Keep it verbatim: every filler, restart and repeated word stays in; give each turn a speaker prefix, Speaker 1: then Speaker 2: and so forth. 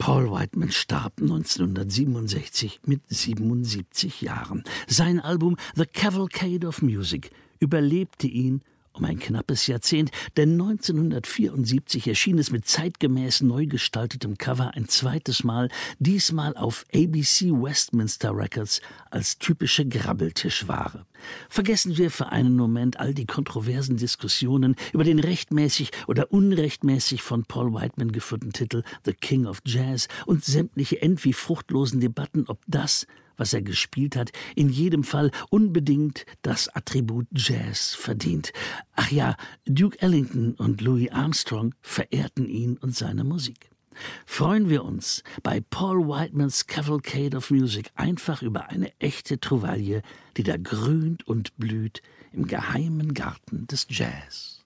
Speaker 1: Paul Whiteman starb neunzehnhundertsiebenundsechzig mit siebenundsiebzig Jahren. Sein Album The Cavalcade of Music überlebte ihn um ein knappes Jahrzehnt, denn neunzehnhundertvierundsiebzig erschien es mit zeitgemäß neu gestaltetem Cover ein zweites Mal, diesmal auf A B C Westminster Records als typische Grabbeltischware. Vergessen wir für einen Moment all die kontroversen Diskussionen über den rechtmäßig oder unrechtmäßig von Paul Whiteman geführten Titel The King of Jazz und sämtliche end wie fruchtlosen Debatten, ob das, was er gespielt hat, in jedem Fall unbedingt das Attribut Jazz verdient. Ach ja, Duke Ellington und Louis Armstrong verehrten ihn und seine Musik. Freuen wir uns bei Paul Whitemans Cavalcade of Music einfach über eine echte Trouvaille, die da grünt und blüht im geheimen Garten des Jazz.